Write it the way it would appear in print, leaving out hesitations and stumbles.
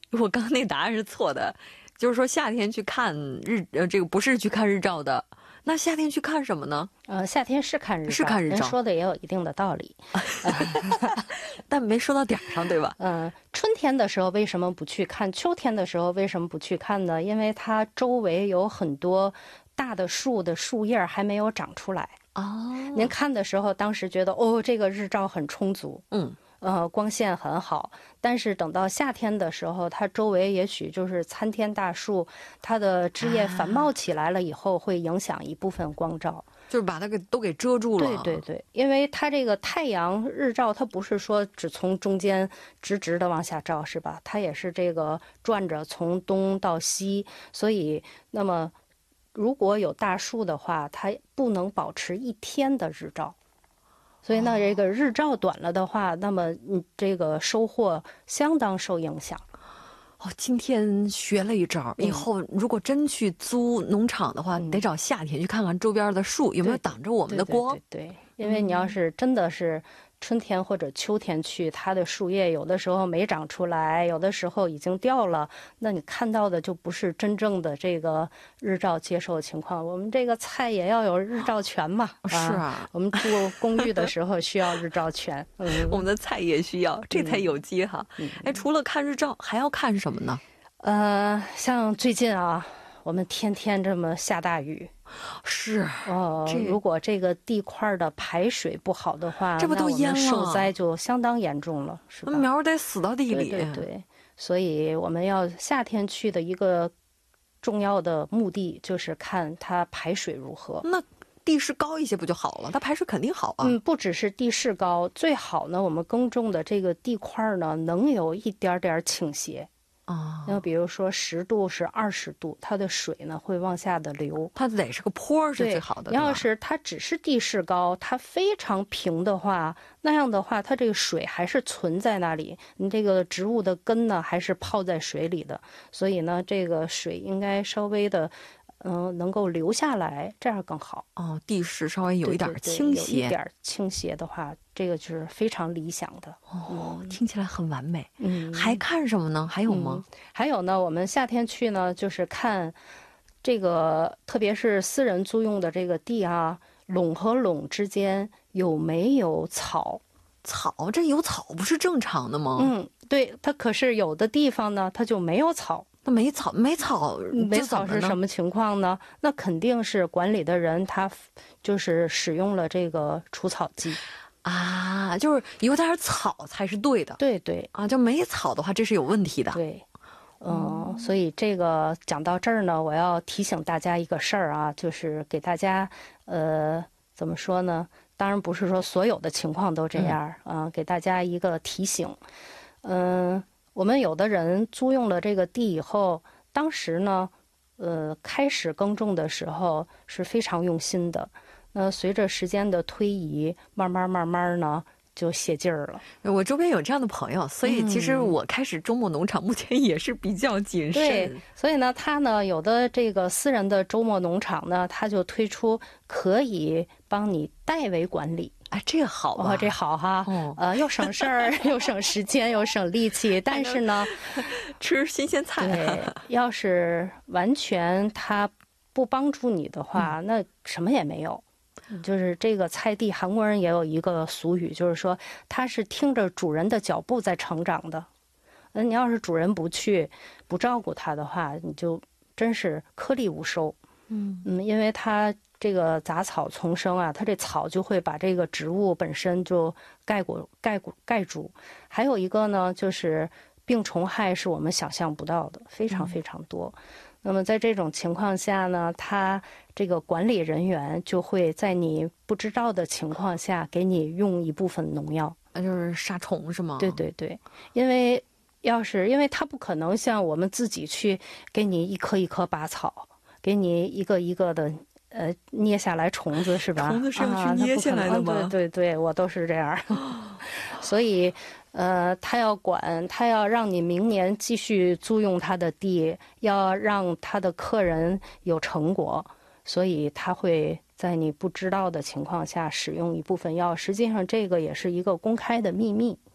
我刚刚那答案是错的，就是说夏天去看这个不是去看日照的。那夏天去看什么呢？ 夏天是看日照， 是看日照， 人说的也有一定的道理， 但没说到点上，对吧？ 春天的时候为什么不去看？秋天的时候为什么不去看呢？因为它周围有很多大的树的树叶还没有长出来。您看的时候，当时觉得这个日照很充足，光线很好，但是等到夏天的时候，它周围也许就是参天大树，它的枝叶繁茂起来了以后，会影响一部分光照， 就是把它都给遮住了。 对对对，因为它这个太阳日照，它不是说只从中间直直的往下照，是吧？它也是这个转着从东到西，所以那么如果有大树的话，它不能保持一天的日照。所以呢，这个日照短了的话，那么这个收获相当受影响。 今天学了一招，以后如果真去租农场的话，得找夏天去看看周边的树有没有挡着我们的光。 对，因为你要是真的是春天或者秋天去，它的树叶有的时候没长出来，有的时候已经掉了，那你看到的就不是真正的这个日照接受情况。我们这个菜也要有日照权嘛， 是啊， 我们住公寓的时候需要日照权， 我们的菜也需要，这才有机哈。除了看日照，还要看什么呢？ 像最近我们天天这么下大雨， 是如果这个地块的排水不好的话， 这不都淹了， 受灾就相当严重了，是吧？ 苗得死到地里。 对，所以我们要夏天去的一个重要的目的就是看它排水如何。 那地势高一些不就好了？它排水肯定好啊。 不只是地势高，最好呢，我们耕种的这个地块呢，能有一点点倾斜。那比如说10度是20度，它的水呢会往下的流， 它得是个坡是最好的。 你要是它只是地势高，它非常平的话，那样的话它这个水还是存在那里，你这个植物的根呢还是泡在水里的，所以呢这个水应该稍微的能够流下来，这样更好。 地势稍微有一点倾斜， 有一点倾斜的话，这个就是非常理想的。 听起来很完美。还看什么呢？还有吗？ 还有呢，我们夏天去呢，就是看这个，特别是私人租用的这个地垄和垄之间有没有草？ 这有草不是正常的吗？ 对，它可是有的地方呢，它就没有草。 那没草是什么情况呢？那肯定是管理的人他就是使用了这个除草剂就是有点草才是对的。 对就没草的话，这是有问题的。 对，所以这个讲到这儿呢，我要提醒大家一个事儿就是给大家怎么说呢？当然不是说所有的情况都这样给大家一个提醒。我们有的人租用了这个地以后，当时呢，开始耕种的时候是非常用心的。那随着时间的推移，慢慢呢，就泄劲儿了。 我周边有这样的朋友，所以其实我开始周末农场目前也是比较谨慎。 对，所以呢，他呢有的这个私人的周末农场呢，他就推出可以帮你代为管理。 这个好啊， 这好哈，又省事儿，又省时间，又省力气。但是呢， 吃新鲜菜。 对，要是完全他不帮助你的话，那什么也没有。就是这个菜地，韩国人也有一个俗语，就是说他是听着主人的脚步在成长的。你要是主人不去不照顾他的话，你就真是颗粒无收。因为他这个杂草丛生它这草就会把这个植物本身就盖住。还有一个呢，就是病虫害是我们想象不到的，非常非常多。那么在这种情况下呢，他这个管理人员就会在你不知道的情况下给你用一部分农药， 就是杀虫是吗？ 对，因为他不可能像我们自己去给你一颗一颗拔草，给你一个一个的捏下来虫子，是吧？ 虫子是要去捏下来的吗？ 对，我都是这样。所以他要管，他要让你明年继续租用他的地，要让他的客人有成果，所以他会在你不知道的情况下使用一部分药。实际上这个也是一个公开的秘密。